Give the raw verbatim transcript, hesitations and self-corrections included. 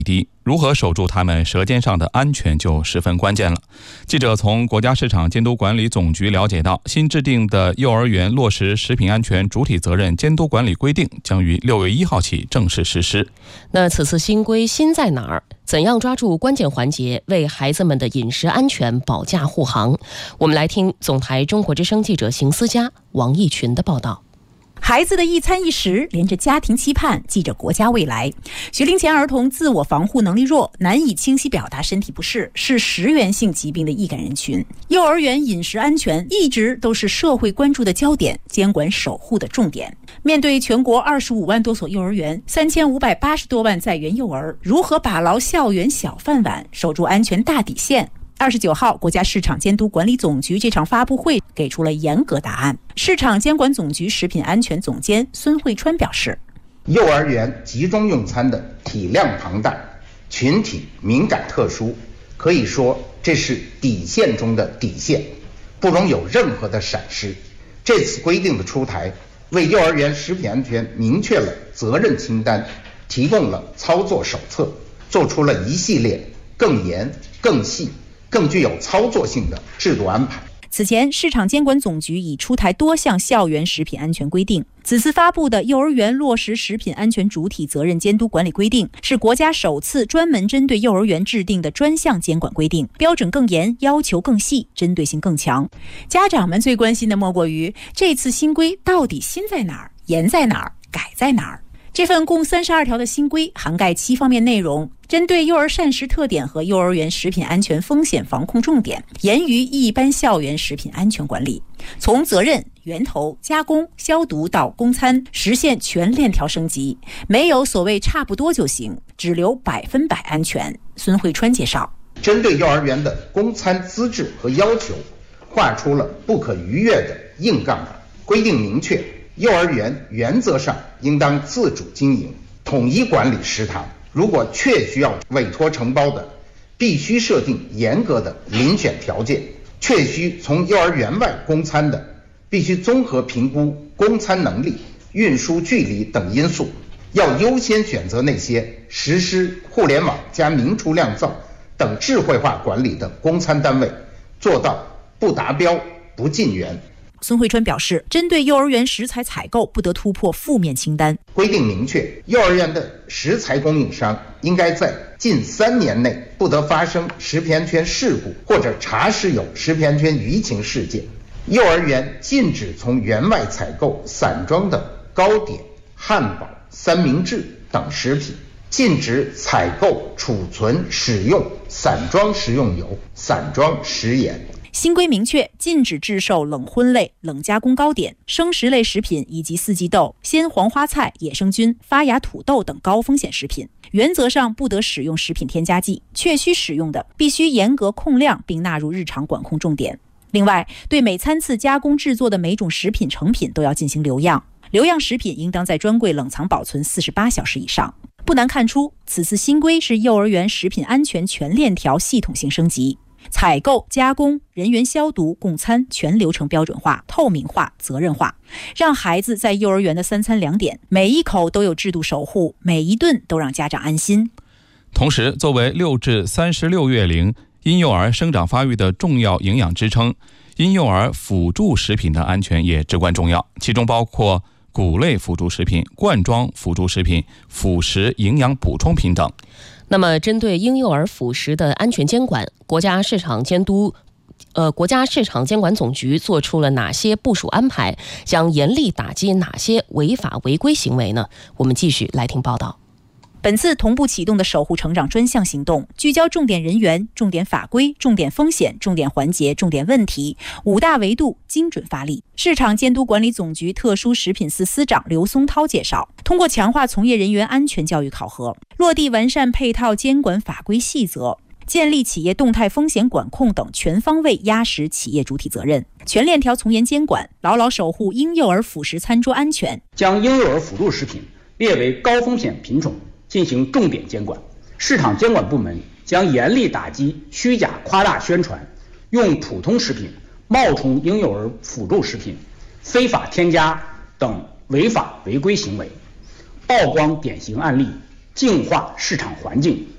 低，如何守住他们舌尖上的安全就十分关键了。记者从国家市场监督管理总局了解到，新制定的幼儿园落实食品安全主体责任监督管理规定将于六月一号起正式实施。 那此次新规新在哪儿？怎样抓住关键环节，为孩子们的饮食安全保驾护航？我们来听总台中国之声记者邢思佳、王义群的报道。 孩子的一餐一食连着家庭期盼，记着国家未来。学龄前儿童自我防护能力弱，难以清晰表达身体不适，是食源性疾病的易感人群。幼儿园饮食安全一直都是社会关注的焦点，监管守护的重点。面对全国二十五万多所幼儿园，三千五百八十多万在园幼儿，如何把牢校园小饭碗，守住安全大底线？二十九号，国家市场监督管理总局这场发布会给出了严格答案。市场监管总局食品安全总监孙慧川表示， 幼儿园集中用餐的体量庞大，群体敏感特殊，可以说这是底线中的底线，不容有任何的闪失。这次规定的出台，为幼儿园食品安全明确了责任清单，提供了操作手册，做出了一系列更严、更细、更具有操作性的制度安排。 此前，市场监管总局已出台多项校园食品安全规定。此次发布的幼儿园落实食品安全主体责任监督管理规定，是国家首次专门针对幼儿园制定的专项监管规定，标准更严，要求更细，针对性更强。家长们最关心的莫过于这次新规到底新在哪儿、严在哪儿、改在哪儿。这份共三十二条的新规涵盖七方面内容，针对幼儿膳食特点和幼儿园食品安全风险防控重点，严于一般校园食品安全管理。从责任、源头、加工、消毒到供餐，实现全链条升级，没有所谓差不多就行，只留百分百安全。孙慧川介绍， 针对幼儿园的供餐资质和要求，划出了不可逾越的硬杠杆，规定明确幼儿园原则上应当自主经营，统一管理食堂。如果确需要委托承包的，必须设定严格的遴选条件；确需从幼儿园外供餐的，必须综合评估供餐能力、运输距离等因素，要优先选择那些实施互联网加明厨亮灶等智慧化管理的供餐单位，做到不达标不进园。 孙慧川表示，针对幼儿园食材采购不得突破负面清单， 规定明确，幼儿园的食材供应商应该在近三年内不得发生食品安全事故或者查实有食品安全舆情事件。幼儿园禁止从园外采购散装的糕点、汉堡、三明治等食品，禁止采购、储存、使用散装食用油、散装食盐。 新规明确，禁止制售冷荤类、冷加工糕点、生食类食品以及四季豆、鲜黄花菜、野生菌、发芽土豆等高风险食品。原则上不得使用食品添加剂，确需使用的必须严格控量并纳入日常管控重点。另外，对每餐次加工制作的每种食品成品都要进行留样，留样食品应当在专柜冷藏保存四十八小时以上。不难看出，此次新规是幼儿园食品安全全链条系统性升级。采购、加工、人员消毒、供餐全流程标准化、透明化、责任化，让孩子在幼儿园的三餐两点，每一口都有制度守护，每一顿都让家长安心。 同时，作为六至三十六月龄婴幼儿生长发育的重要营养支撑，婴幼儿辅助食品的安全也至关重要，其中包括谷类辅助食品、罐装辅助食品、辅食营养补充品等。 那么，针对婴幼儿辅食的安全监管，国家市场监督呃，国家市场监管总局做出了哪些部署安排？将严厉打击哪些违法违规行为呢？我们继续来听报道。 本次同步启动的守护成长专项行动，聚焦重点人员、重点法规、重点风险、重点环节、重点问题五大维度，精准发力。市场监督管理总局特殊食品司司长刘松涛介绍，通过强化从业人员安全教育考核，落地完善配套监管法规细则，建立企业动态风险管控等全方位压实企业主体责任，全链条从严监管，牢牢守护婴幼儿辅食餐桌安全。 将婴幼儿辅助食品列为高风险品种，进行重点监管。市场监管部门将严厉打击虚假夸大宣传，用普通食品冒充婴幼儿辅助食品、非法添加等违法违规行为，曝光典型案例，净化市场环境，